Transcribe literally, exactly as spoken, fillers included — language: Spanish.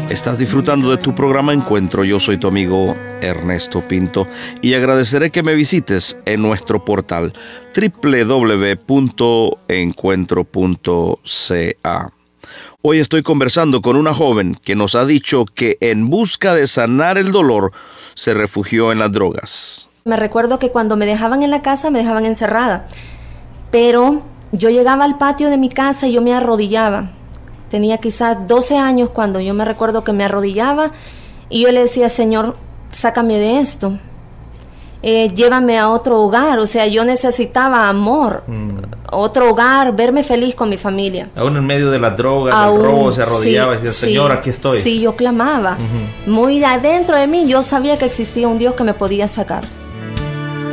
Estás disfrutando de tu programa Encuentro. Yo soy tu amigo Ernesto Pinto y agradeceré que me visites en nuestro portal doble u doble u doble u punto encuentro punto c a. Hoy estoy conversando con una joven que nos ha dicho que en busca de sanar el dolor se refugió en las drogas. Me recuerdo que cuando me dejaban en la casa me dejaban encerrada, pero yo llegaba al patio de mi casa y yo me arrodillaba. Tenía quizás doce años cuando yo me recuerdo que me arrodillaba y yo le decía, Señor, sácame de esto, eh, llévame a otro hogar. O sea, yo necesitaba amor, mm. otro hogar, verme feliz con mi familia. Aún en medio de las drogas, Aún, del robo, se arrodillaba sí, y decía, Señor, sí, aquí estoy. Sí, yo clamaba. Uh-huh. Muy adentro de mí yo sabía que existía un Dios que me podía sacar.